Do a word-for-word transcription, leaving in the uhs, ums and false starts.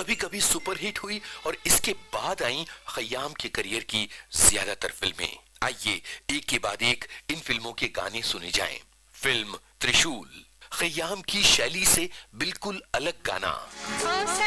कभी कभी सुपरहिट हुई और इसके बाद आई खयाम के करियर की ज्यादातर फिल्में। आइए एक के बाद एक इन फिल्मों के गाने सुने जाएं। फिल्म त्रिशूल, खयाम की शैली से बिल्कुल अलग गाना।